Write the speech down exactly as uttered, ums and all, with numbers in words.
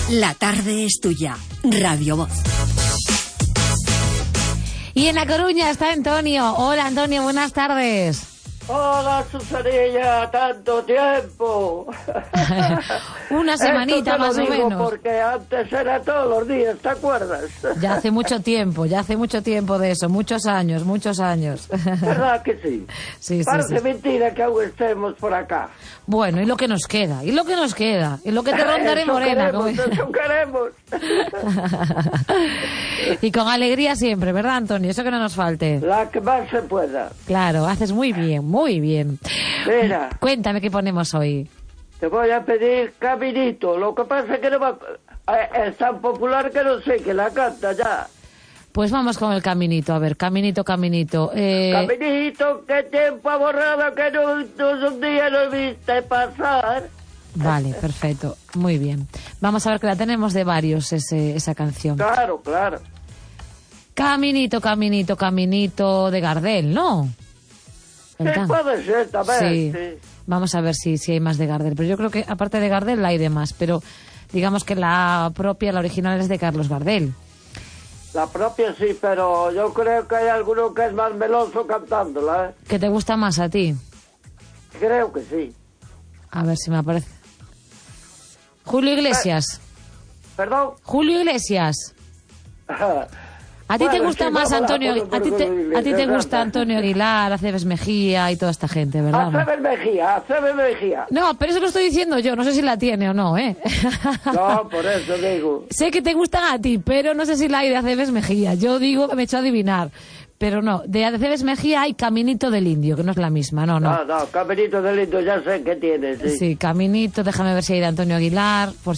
La tarde es tuya. Radio Voz. Y en La Coruña está Antonio. Hola, Antonio, buenas tardes. Hola, Susanilla, tanto tiempo. Una semanita más o menos. Porque antes era todos los días, ¿te acuerdas? Ya hace mucho tiempo, ya hace mucho tiempo de eso, muchos años, muchos años. ¿Verdad que sí? Sí, sí, Parece sí. mentira que aún estemos por acá. Bueno, y lo que nos queda, y lo que nos queda, y lo que te rondaré eso morena. Queremos, como... Eso queremos. Y con alegría siempre, ¿verdad, Antonio? Eso que no nos falte. La que más se pueda. Claro, haces muy bien, muy bien. Mira. Cuéntame qué ponemos hoy. Te voy a pedir Caminito. Lo que pasa es que no va... es tan popular que no sé, que la canta ya. Pues vamos con el Caminito, a ver, Caminito, Caminito. Eh... Caminito, qué tiempo ha borrado que no, no, un día no viste pasar. Vale, perfecto, muy bien. Vamos a ver que la tenemos de varios, ese, esa canción. Claro, claro. Caminito, Caminito, Caminito de Gardel, ¿no? Sí, puede ser también, sí. sí. Vamos a ver si, si hay más de Gardel. Pero yo creo que aparte de Gardel hay de más. Pero digamos que la propia, la original es de Carlos Gardel. La propia sí, pero yo creo que hay alguno que es más meloso cantándola, ¿eh? ¿Qué te gusta más a ti? Creo que sí. A ver si me aparece. Julio Iglesias. Eh, ¿Perdón? Julio Iglesias. ¿A ti bueno, te gusta sí, más Antonio? por, por, a ti te, por, a ti te gusta Antonio Aguilar, Aceves Mejía y toda esta gente, ¿verdad? Aceves Mejía, Aceves Mejía. No, pero eso lo estoy diciendo yo, no sé si la tiene o no, ¿eh? No, por eso digo. Sé que te gustan a ti, pero no sé si la hay de Aceves Mejía. Yo digo que me he hecho adivinar. Pero no, de Aceves Mejía hay Caminito del Indio, que no es la misma, no, no. No, no, Caminito del Indio ya sé que tiene, sí. Sí, Caminito, déjame ver si hay de Antonio Aguilar, por